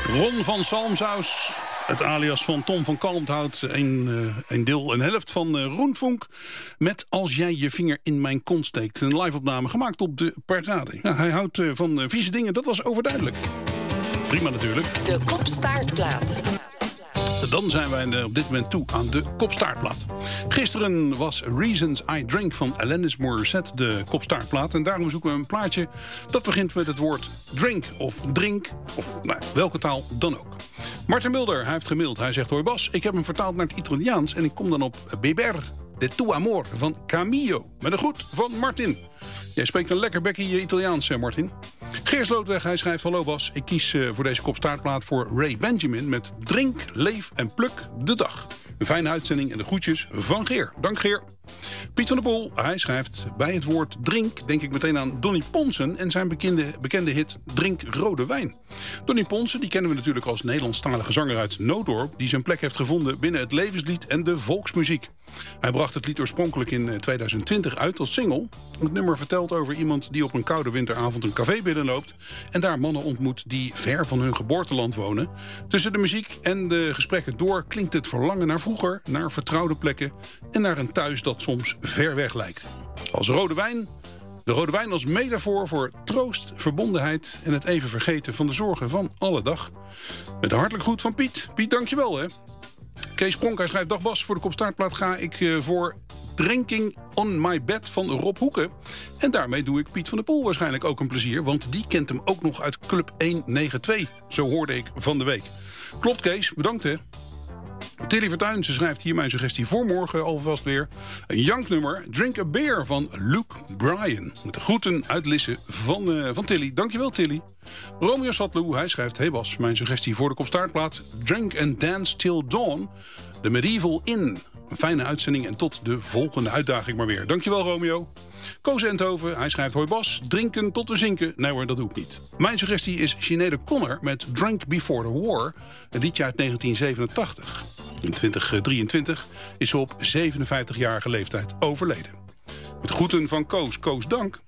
Ron van Salmsaus, het alias van Tom van Kalmthout. Een helft van Roentvonk. Met Als jij je vinger in mijn kont steekt. Een live-opname gemaakt op de parade. Ja, hij houdt van vieze dingen, dat was overduidelijk. Prima natuurlijk. De Kop-Staartplaat. Dan zijn wij op dit moment toe aan de Kop-Staartplaat. Gisteren was Reasons I Drink van Alanis Morissette de Kop-Staartplaat. En daarom zoeken we een plaatje dat begint met het woord drink of drink. Of welke taal dan ook. Martin Mulder, hij heeft gemaild. Hij zegt: hoi Bas, ik heb hem vertaald naar het Italiaans. En ik kom dan op Beber de tuo amor van Camillo. Met een groet van Martin. Jij spreekt een lekker bekkie Italiaans, Martin. Geers Loodweg, hij schrijft: hallo Bas, ik kies voor deze Kop-Staartplaat voor Ray Benjamin met Drink, Leef en Pluk de Dag. Een fijne uitzending en de groetjes van Geer. Dank Geer. Piet van der Poel, hij schrijft: bij het woord drink denk ik meteen aan Donnie Ponsen en zijn bekende hit Drink Rode Wijn. Donnie Ponsen, die kennen we natuurlijk als Nederlandstalige zanger uit Noodorp, die zijn plek heeft gevonden binnen het levenslied en de volksmuziek. Hij bracht het lied oorspronkelijk in 2020 uit als single. Het nummer vertelt over iemand die op een koude winteravond een café binnenloopt en daar mannen ontmoet die ver van hun geboorteland wonen. Tussen de muziek en de gesprekken door klinkt het verlangen naar vroeger, naar vertrouwde plekken en naar een thuis dat soms ver weg lijkt. Als rode wijn, de rode wijn als metafoor voor troost, verbondenheid en het even vergeten van de zorgen van alle dag. Met een hartelijk groet van Piet. Piet, dankjewel hè. Kees Pronk, hij schrijft: dag Bas, voor de Kop-Staartplaat ga ik voor Drinking on My Bed van Rob Hoeken. En daarmee doe ik Piet van der Poel waarschijnlijk ook een plezier, want die kent hem ook nog uit Club 192. Zo hoorde ik van de week. Klopt Kees, bedankt hè. Tilly Vertuin, ze schrijft hier mijn suggestie voor morgen alvast weer. Een janknummer, Drink a Beer van Luke Bryan. Met de groeten uit Lisse van Tilly. Dankjewel Tilly. Romeo Satlu, hij schrijft: hey Bas, mijn suggestie voor de Kop-Staartplaat Drink and Dance Till Dawn. De Medieval Inn. Een fijne uitzending en tot de volgende uitdaging maar weer. Dankjewel Romeo. Koos Enthoven, hij schrijft: hoi Bas, drinken tot we zinken. Nee hoor, dat doe ik niet. Mijn suggestie is Sinead O'Connor met Drink Before the War. Een liedje uit 1987. In 2023 is ze op 57-jarige leeftijd overleden. Met groeten van Koos. Koos, dank.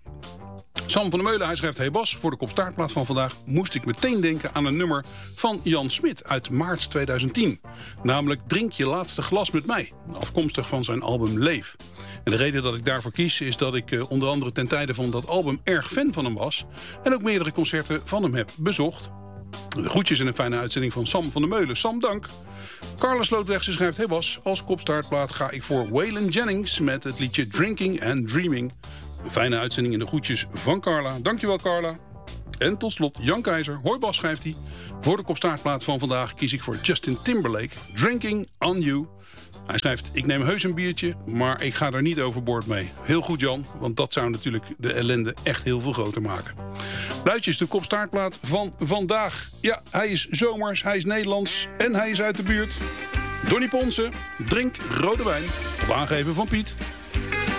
Sam van der Meulen, hij schrijft: hey Bas, voor de Kop-Staartplaat van vandaag moest ik meteen denken aan een nummer van Jan Smit uit maart 2010. Namelijk Drink je laatste glas met mij, afkomstig van zijn album Leef. En de reden dat ik daarvoor kies is dat ik onder andere ten tijde van dat album erg fan van hem was en ook meerdere concerten van hem heb bezocht. De groetjes en een fijne uitzending van Sam van der Meulen. Sam, dank. Carla Slootweg, ze schrijft: hey Bas, als Kop-Staartplaat ga ik voor Waylon Jennings met het liedje Drinking and Dreaming. Een fijne uitzending in de groetjes van Carla. Dankjewel Carla. En tot slot Jan Keizer. Hoi Bas, schrijft hij: voor de Kop-Staartplaat van vandaag kies ik voor Justin Timberlake, Drinking on You. Hij schrijft: ik neem heus een biertje, maar ik ga er niet overboord mee. Heel goed Jan, want dat zou natuurlijk de ellende echt heel veel groter maken. Luidjes, de Kop-Staartplaat van vandaag. Ja, hij is zomers, hij is Nederlands en hij is uit de buurt. Donnie Ponsen, Drink Rode Wijn. Op aangeven van Piet.